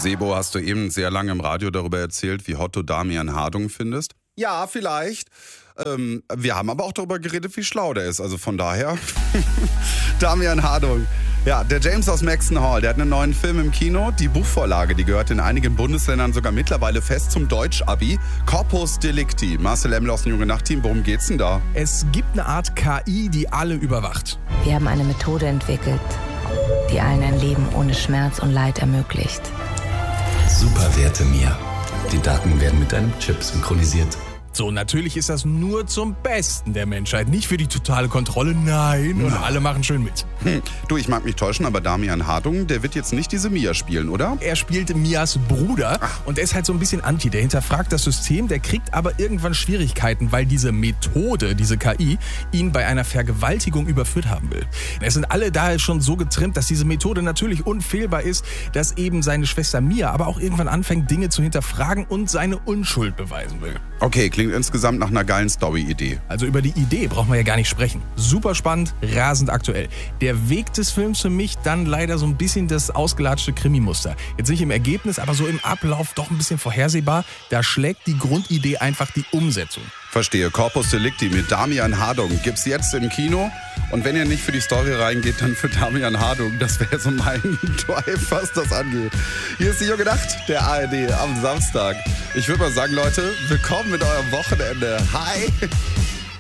Sebo, hast du eben sehr lange im Radio darüber erzählt, wie hot du Damian Hardung findest? Ja, vielleicht. Wir haben aber auch darüber geredet, wie schlau der ist. Also von daher, Damian Hardung. Ja, der James aus Maxton Hall, der hat einen neuen Film im Kino. Die Buchvorlage, die gehört in einigen Bundesländern sogar mittlerweile fest zum Deutsch-Abi. Corpus Delicti. Marcel Emmler aus dem Junge Nacht-Team, worum geht's denn da? Es gibt eine Art KI, die alle überwacht. Wir haben eine Methode entwickelt, die allen ein Leben ohne Schmerz und Leid ermöglicht. Superwerte Mia. Die Daten werden mit einem Chip synchronisiert. So, natürlich ist das nur zum Besten der Menschheit, nicht für die totale Kontrolle, nein. Und alle machen schön mit. Du, ich mag mich täuschen, aber Damian Hardung, der wird jetzt nicht diese Mia spielen, oder? Er spielt Mias Bruder und er ist halt so ein bisschen anti. Der hinterfragt das System, der kriegt aber irgendwann Schwierigkeiten, weil diese Methode, diese KI, ihn bei einer Vergewaltigung überführt haben will. Es sind alle da schon so getrimmt, dass diese Methode natürlich unfehlbar ist, dass eben seine Schwester Mia aber auch irgendwann anfängt, Dinge zu hinterfragen und seine Unschuld beweisen will. Okay, klingt insgesamt nach einer geilen Story-Idee. Also über die Idee brauchen wir ja gar nicht sprechen. Super spannend, rasend aktuell. Der Weg des Films für mich dann leider so ein bisschen das ausgelatschte Krimi-Muster. Jetzt nicht im Ergebnis, aber so im Ablauf doch ein bisschen vorhersehbar. Da schlägt die Grundidee einfach die Umsetzung. Verstehe. Corpus Delicti mit Damian Hardung gibt's jetzt im Kino. Und wenn ihr nicht für die Story reingeht, dann für Damian Hardung. Das wäre so mein Drive, was das angeht. Hier ist die Junge Nacht, der ARD am Samstag. Ich würde mal sagen, Leute, willkommen mit eurem Wochenende. Hi!